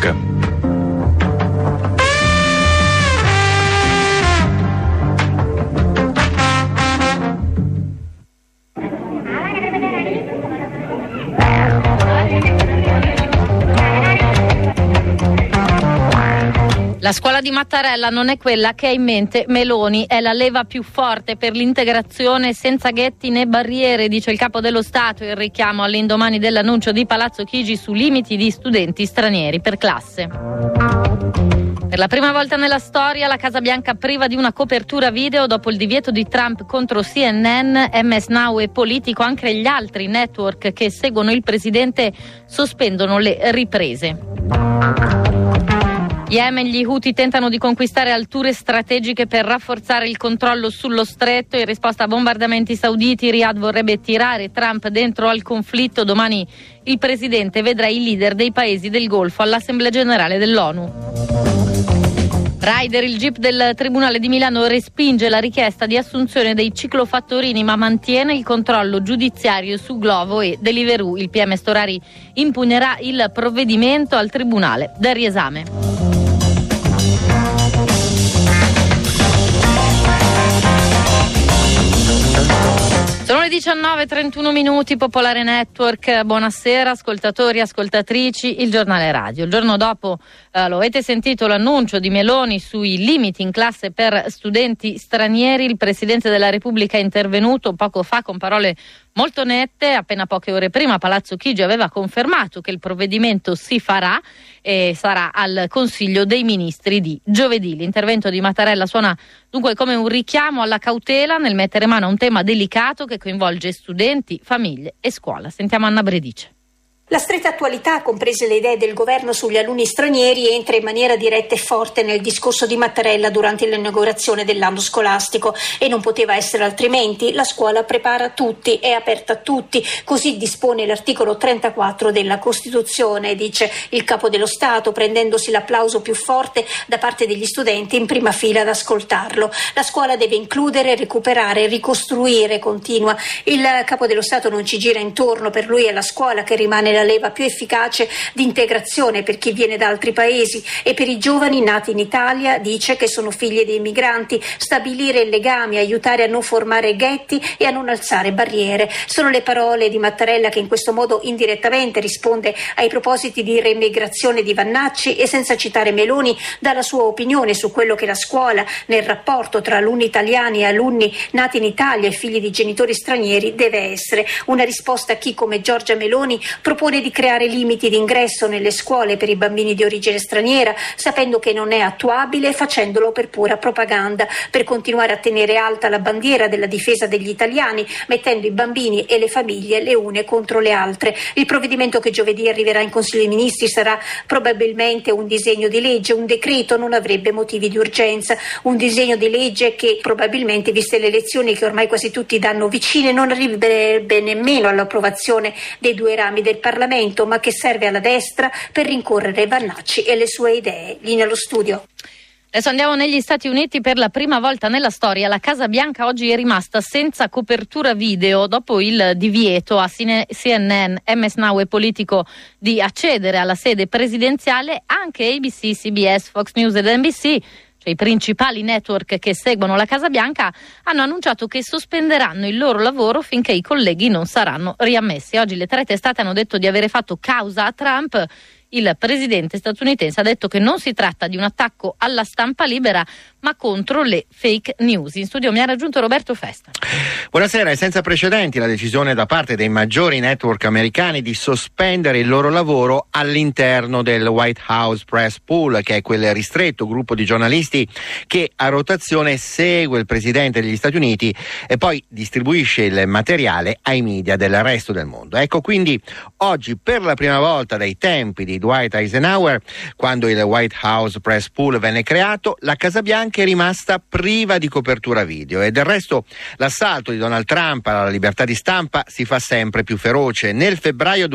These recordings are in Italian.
Network. La scuola di Mattarella non è quella che ha in mente Meloni, è la leva più forte per l'integrazione senza ghetti né barriere, dice il Capo dello Stato, il richiamo all'indomani dell'annuncio di Palazzo Chigi su limiti di studenti stranieri per classe. Per la prima volta nella storia la Casa Bianca priva di una copertura video dopo il divieto di Trump contro CNN, MS Now e Politico. Anche gli altri network che seguono il presidente sospendono le riprese. Yemen, gli Houthi tentano di conquistare alture strategiche per rafforzare il controllo sullo stretto. In risposta a bombardamenti sauditi, Riyadh vorrebbe tirare Trump dentro al conflitto. Domani il presidente vedrà i leader dei paesi del Golfo all'Assemblea Generale dell'ONU. Rider, il GIP del Tribunale di Milano respinge la richiesta di assunzione dei ciclofattorini ma mantiene il controllo giudiziario su Glovo e Deliveroo. Il PM Storari impugnerà il provvedimento al Tribunale del riesame. Sono le 19:31, Popolare Network, buonasera ascoltatori e ascoltatrici, il giornale radio. Il giorno dopo, lo avete sentito, l'annuncio di Meloni sui limiti in classe per studenti stranieri. Il Presidente della Repubblica è intervenuto poco fa con parole molto nette. Appena poche ore prima Palazzo Chigi aveva confermato che il provvedimento si farà e sarà al Consiglio dei Ministri di giovedì. L'intervento di Mattarella suona dunque come un richiamo alla cautela nel mettere mano a un tema delicato che coinvolge studenti, famiglie e scuola. Sentiamo Anna Bredice. La stretta attualità, comprese le idee del governo sugli alunni stranieri, entra in maniera diretta e forte nel discorso di Mattarella durante l'inaugurazione dell'anno scolastico e non poteva essere altrimenti. La scuola prepara tutti, è aperta a tutti, così dispone l'articolo 34 della Costituzione, dice il Capo dello Stato, prendendosi l'applauso più forte da parte degli studenti in prima fila ad ascoltarlo. La scuola deve includere, recuperare, ricostruire, continua. Il Capo dello Stato non ci gira intorno, per lui è la scuola che rimane la leva più efficace di integrazione per chi viene da altri paesi e per i giovani nati in Italia, dice, che sono figli dei migranti, stabilire legami, aiutare a non formare ghetti e a non alzare barriere. Sono le parole di Mattarella che in questo modo indirettamente risponde ai propositi di reimmigrazione di Vannacci e, senza citare Meloni, dà la sua opinione su quello che la scuola nel rapporto tra alunni italiani e alunni nati in Italia e figli di genitori stranieri deve essere. Una risposta a chi, come Giorgia Meloni, propone di creare limiti di ingresso nelle scuole per i bambini di origine straniera, sapendo che non è attuabile e facendolo per pura propaganda, per continuare a tenere alta la bandiera della difesa degli italiani, mettendo i bambini e le famiglie le une contro le altre. Il provvedimento che giovedì arriverà in Consiglio dei Ministri sarà probabilmente un disegno di legge, un decreto non avrebbe motivi di urgenza, un disegno di legge che probabilmente, viste le elezioni che ormai quasi tutti danno vicine, non arriverebbe nemmeno all'approvazione dei due rami del Parlamento, ma che serve alla destra per rincorrere Vannacci e le sue idee. Linea allo studio. Adesso andiamo negli Stati Uniti. Per la prima volta nella storia la Casa Bianca oggi è rimasta senza copertura video dopo il divieto a CNN, MS Now e Politico di accedere alla sede presidenziale. Anche ABC, CBS, Fox News ed NBC, i principali network che seguono la Casa Bianca, hanno annunciato che sospenderanno il loro lavoro finché i colleghi non saranno riammessi. Oggi le tre testate hanno detto di avere fatto causa a Trump. Il presidente statunitense ha detto che non si tratta di un attacco alla stampa libera, ma contro le fake news. In studio mi ha raggiunto Roberto Festa. Buonasera. È senza precedenti la decisione da parte dei maggiori network americani di sospendere il loro lavoro all'interno del White House Press Pool, che è quel ristretto gruppo di giornalisti che a rotazione segue il presidente degli Stati Uniti e poi distribuisce il materiale ai media del resto del mondo. Ecco, quindi oggi per la prima volta dai tempi di Dwight Eisenhower, quando il White House Press Pool venne creato, la Casa Bianca è rimasta priva di copertura video e del resto l'assalto di Donald Trump alla libertà di stampa si fa sempre più feroce. Nel febbraio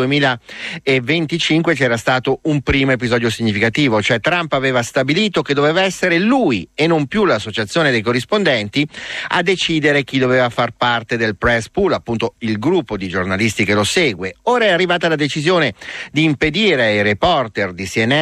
2025 c'era stato un primo episodio significativo, cioè Trump aveva stabilito che doveva essere lui e non più l'associazione dei corrispondenti a decidere chi doveva far parte del Press Pool, appunto il gruppo di giornalisti che lo segue. Ora è arrivata la decisione di impedire ai reporter di CNN